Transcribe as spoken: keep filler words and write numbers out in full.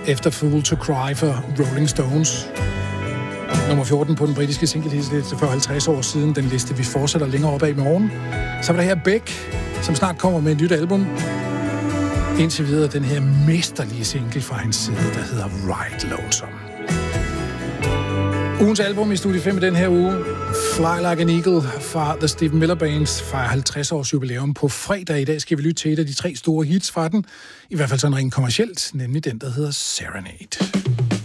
efter Fool to Cry for Rolling Stones. Nummer fjorten på den britiske singlehitliste for halvtreds år siden. Den liste, vi fortsætter længere op ad i morgen. Så var der her Beck, som snart kommer med et nyt album. Indtil videre den her mesterlige single fra hans side, der hedder Ride Lonesome. Ugens album i Studie fem i den her uge, Fly Like an Eagle fra The Stephen Miller Bands, fejrer halvtreds års jubilæum på fredag. I dag skal vi lytte til et af de tre store hits fra den, i hvert fald sådan rent kommercielt, nemlig den, der hedder Serenade.